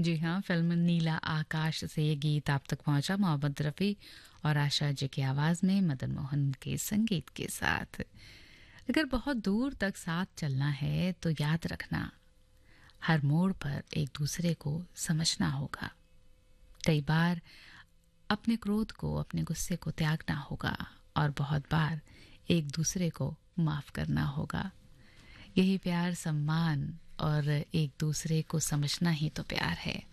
जी हाँ, फिल्म नीला आकाश से ये गीत आप तक पहुंचा मोहम्मद रफ़ी और आशा जी की आवाज़ में मदन मोहन के संगीत के साथ। अगर बहुत दूर तक साथ चलना है तो याद रखना, हर मोड़ पर एक दूसरे को समझना होगा। कई बार अपने क्रोध को, अपने गुस्से को त्यागना होगा और बहुत बार एक दूसरे को माफ करना होगा। यही प्यार, सम्मान और एक दूसरे को समझना ही तो प्यार है।